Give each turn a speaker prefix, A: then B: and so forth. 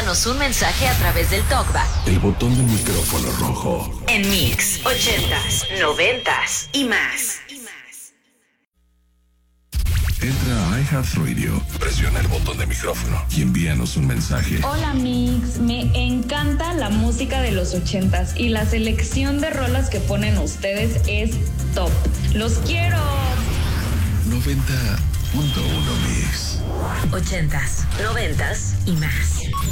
A: envíanos un mensaje a través del TalkBack.
B: El botón del micrófono rojo.
A: En Mix 80s, 90s y más.
B: Entra a iHeartRadio, presiona el botón de micrófono y envíanos un mensaje.
C: Hola Mix, me encanta la música de los 80s y la selección de rolas que ponen ustedes es top. ¡Los quiero!
B: 90.1 Mix.
A: 80s, 90s y más.